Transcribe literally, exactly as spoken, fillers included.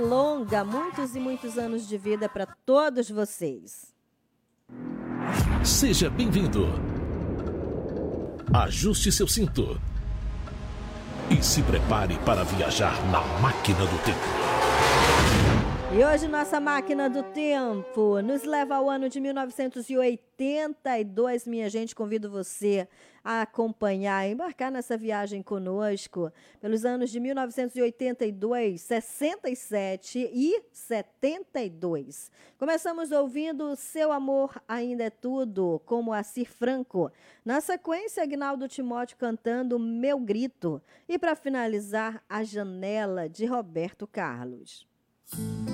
Longa, muitos e muitos anos de vida para todos vocês. Seja bem-vindo. Ajuste seu cinto e se prepare para viajar na máquina do tempo. E hoje nossa máquina do tempo nos leva ao ano de mil novecentos e oitenta e dois. Minha gente, convido você a acompanhar, embarcar nessa viagem conosco pelos anos de mil novecentos e oitenta e dois, sessenta e sete e setenta e dois. Começamos ouvindo Seu Amor Ainda é Tudo, com Moacir Franco. Na sequência, Agnaldo Timóteo cantando Meu Grito. E para finalizar, A Janela, de Roberto Carlos.